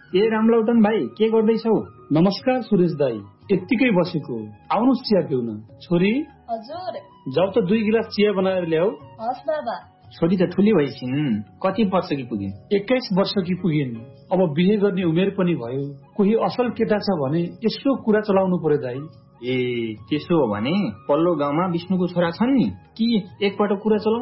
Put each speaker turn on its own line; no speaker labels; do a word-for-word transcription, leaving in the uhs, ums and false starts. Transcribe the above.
ए रामलौटन भाइ, के गर्दैछौ?
नमस्कार सुरेश दाई, यत्तिकै बसेको। आउनुहोस् चिया पिउन। छोरी,
हजुर।
जाऊ त दुई गिलास चिया बनाएर ल्याऊ।
हस् बाबा।
छोरी त ठुली भइसिन्, कति वर्षकी पुगिन्?
एक्काइस वर्षकी पुगिन्। अब बिहे गर्ने उमेर पनि भयो। कोही असल केटा छ भने यसो कुरा चलाउनु पर्यो दाई।
ए त्यसो हो भने पल्लो गाउँमा विष्णुको छोरा छन् नि, कि एकपटक कुरा चलाउ